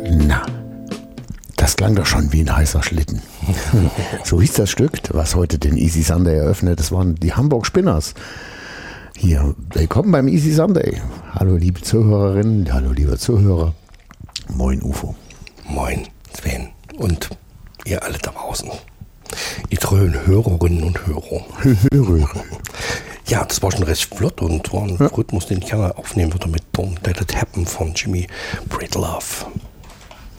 Na, das klang doch schon wie ein heißer Schlitten. So hieß das Stück, was heute den Easy Sunday eröffnet. Das waren die Hamburg Spinners. Hier, willkommen beim Easy Sunday. Hallo liebe Zuhörerinnen, hallo liebe Zuhörer. Moin Ufo. Moin Sven und ihr alle da draußen. Ihr treuen Hörerinnen und Hörer. Ja, das war schon recht flott und war ein Rhythmus, den ich gerne aufnehmen würde mit Don't Let It Happen von Jimmy Breedlove.